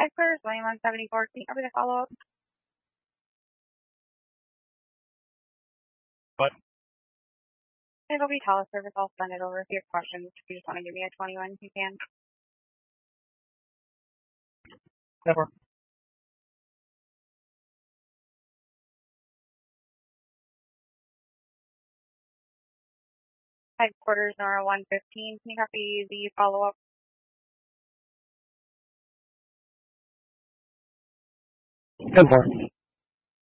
Headquarters, William 174. Can you cover the follow-up? What? It'll be teleservice. I'll send it over if you have questions. If you just want to give me a 21, you can. Never. Headquarters, Nora 115. Can you copy the follow-up? Good morning.